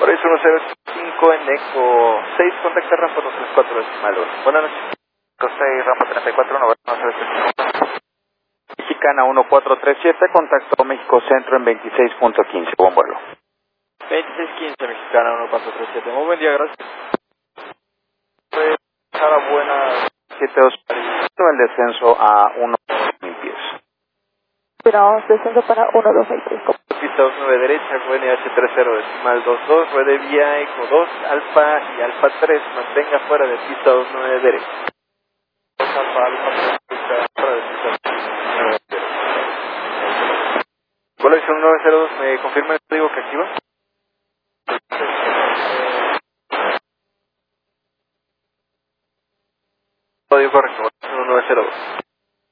Horizon 105 en Eco 6, contacta rampa 134 decimal 1. Buenas noches. Eco 6, rampa 34, 1, Mexicana 1437, contacto México Centro en 26.15, buen vuelo. 2615, Mexicana 1437. Muy buen día, gracias. Sara Buena 72, el descenso a 1 pies. Pero descenso para 1263. Pista 29 derecha, QNH30 decimal 22, ruede vía Eco 2, Alfa y Alfa 3, mantenga fuera de pista 29 derecha. Alfa, Alfa 3, pista fuera de pista 29 derecha. Colección 902, ¿me confirma el código que activa? Código correcto, 902.